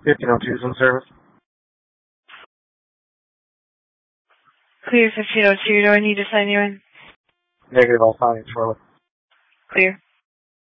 1502 is in service. Clear 1502, do I need to sign you in? Negative, I'll sign it shortly. Clear.